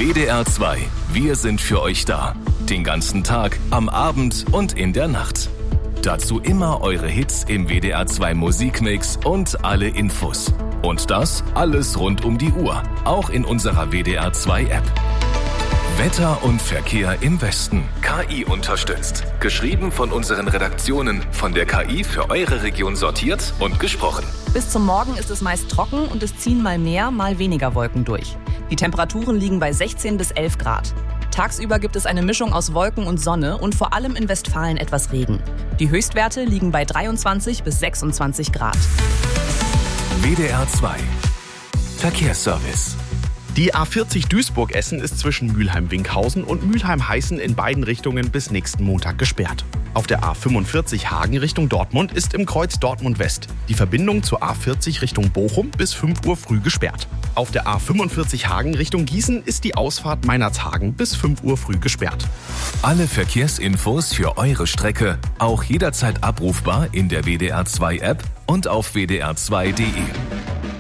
WDR 2, wir sind für euch da. Den ganzen Tag, am Abend und in der Nacht. Dazu immer eure Hits im WDR 2 Musikmix und alle Infos. Und das alles rund um die Uhr, auch in unserer WDR 2 App. Wetter und Verkehr im Westen. KI unterstützt. Geschrieben von unseren Redaktionen, von der KI für eure Region sortiert und gesprochen. Bis zum Morgen ist es meist trocken und es ziehen mal mehr, mal weniger Wolken durch. Die Temperaturen liegen bei 16 bis 11 Grad. Tagsüber gibt es eine Mischung aus Wolken und Sonne und vor allem in Westfalen etwas Regen. Die Höchstwerte liegen bei 23 bis 26 Grad. WDR 2 Verkehrsservice. Die A40 Duisburg-Essen ist zwischen Mülheim-Winkhausen und Mülheim-Heißen in beiden Richtungen bis nächsten Montag gesperrt. Auf der A45 Hagen Richtung Dortmund ist im Kreuz Dortmund West die Verbindung zur A40 Richtung Bochum bis 5 Uhr früh gesperrt. Auf der A45 Hagen Richtung Gießen ist die Ausfahrt Meinerzhagen bis 5 Uhr früh gesperrt. Alle Verkehrsinfos für eure Strecke auch jederzeit abrufbar in der WDR 2 App und auf wdr2.de.